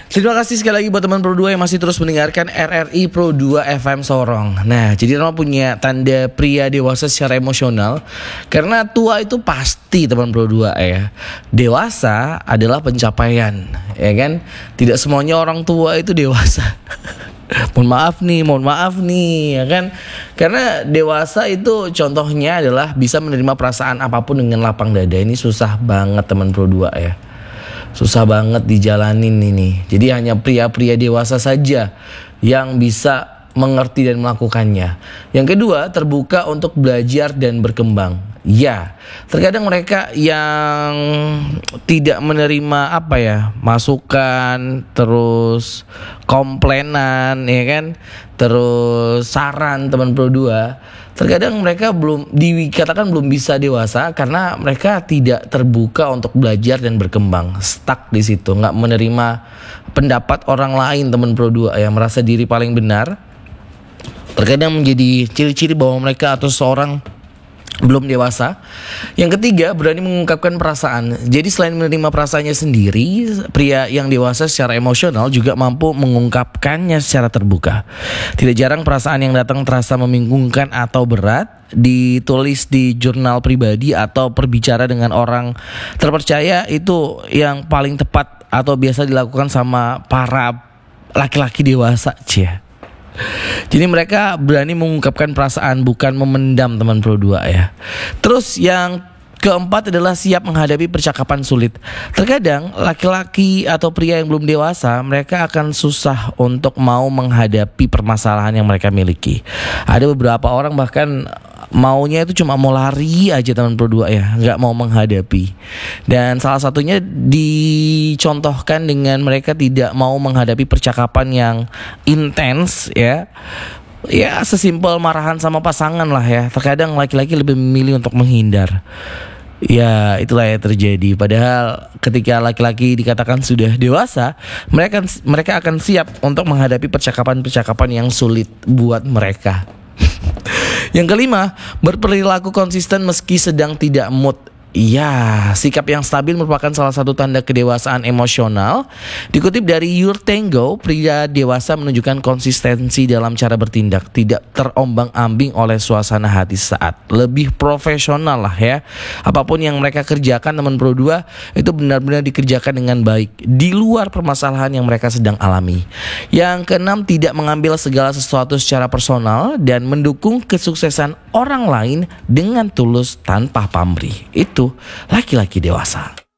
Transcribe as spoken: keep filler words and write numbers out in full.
Terima kasih sekali lagi buat teman Pro dua yang masih terus mendengarkan R R I Pro dua F M Sorong. Nah, jadi Rama punya tanda pria dewasa secara emosional. Karena tua itu pasti teman Pro dua ya. Dewasa adalah pencapaian, ya kan? Tidak semuanya orang tua itu dewasa. Mohon maaf nih, mohon maaf nih, ya kan? Karena dewasa itu contohnya adalah bisa menerima perasaan apapun dengan lapang dada. Ini susah banget teman Pro dua ya. Susah banget dijalanin ini. Jadi hanya pria-pria dewasa saja yang bisa mengerti dan melakukannya. Yang kedua, terbuka untuk belajar dan berkembang. Ya, terkadang mereka yang tidak menerima apa ya, masukan, terus komplainan, ya kan, terus saran teman Pro dua. Terkadang mereka belum dikatakan belum bisa dewasa karena mereka tidak terbuka untuk belajar dan berkembang, stuck di situ, nggak menerima pendapat orang lain teman Pro dua yang merasa diri paling benar. Terkadang menjadi ciri-ciri bahwa mereka atau seorang belum dewasa. Yang ketiga, berani mengungkapkan perasaan. Jadi selain menerima perasaannya sendiri, pria yang dewasa secara emosional juga mampu mengungkapkannya secara terbuka. Tidak jarang perasaan yang datang terasa membingungkan atau berat, ditulis di jurnal pribadi atau berbicara dengan orang terpercaya itu yang paling tepat atau biasa dilakukan sama para laki-laki dewasa, cia. Jadi mereka berani mengungkapkan perasaan, bukan memendam teman Pro dua ya. Terus yang keempat adalah siap menghadapi percakapan sulit. Terkadang laki-laki atau pria yang belum dewasa, mereka akan susah untuk mau menghadapi permasalahan yang mereka miliki. Ada beberapa orang bahkan maunya itu cuma mau lari aja teman Pro dua ya, nggak mau menghadapi. Dan salah satunya dicontohkan dengan mereka tidak mau menghadapi percakapan yang intens ya. Ya sesimpel marahan sama pasangan lah ya. Terkadang laki-laki lebih memilih untuk menghindar. Ya itulah yang terjadi. Padahal ketika laki-laki dikatakan sudah dewasa, mereka mereka akan siap untuk menghadapi percakapan-percakapan yang sulit buat mereka. Yang kelima, berperilaku konsisten meski sedang tidak mood. Ya, sikap yang stabil merupakan salah satu tanda kedewasaan emosional. Dikutip dari Your Tango, pria dewasa menunjukkan konsistensi dalam cara bertindak, tidak terombang-ambing oleh suasana hati saat, lebih profesional lah ya. Apapun yang mereka kerjakan teman Pro dua itu benar-benar dikerjakan dengan baik di luar permasalahan yang mereka sedang alami. Yang keenam, tidak mengambil segala sesuatu secara personal dan mendukung kesuksesan orang lain dengan tulus tanpa pamrih. Itu laki-laki dewasa.